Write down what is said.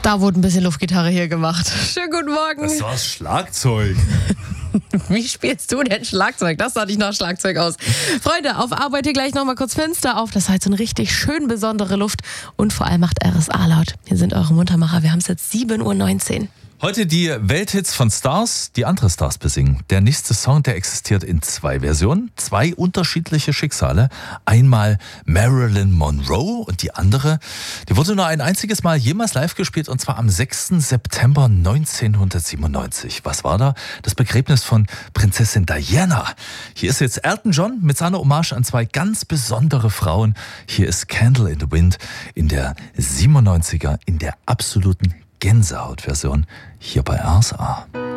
Da wurde ein bisschen Luftgitarre hier gemacht. Schönen guten Morgen. Das war das Schlagzeug. Wie spielst du denn Schlagzeug? Das sah nicht nach Schlagzeug aus. Freunde, auf Arbeit hier gleich nochmal kurz Fenster auf. Das heißt, so eine richtig schön besondere Luft. Und vor allem macht RSA laut. Hier sind eure Muntermacher. Wir haben es jetzt 7:19 Uhr. Heute die Welthits von Stars, die andere Stars besingen. Der nächste Song, der existiert in 2 Versionen, 2 unterschiedliche Schicksale. Einmal Marilyn Monroe und die andere, die wurde nur ein einziges Mal jemals live gespielt und zwar am 6. September 1997. Was war da? Das Begräbnis von Prinzessin Diana. Hier ist jetzt Elton John mit seiner Hommage an 2 ganz besondere Frauen. Hier ist Candle in the Wind in der 97er, in der absoluten Gänsehautversion hier bei RSA.